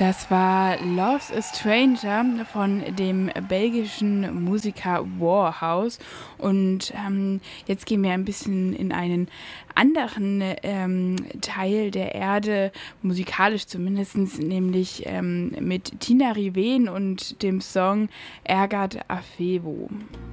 Das war Love's a Stranger von dem belgischen Musiker Warhouse. Und jetzt gehen wir ein bisschen in einen anderen Teil der Erde, musikalisch zumindest, nämlich mit Tina Riveen und dem Song Ergat Afevo.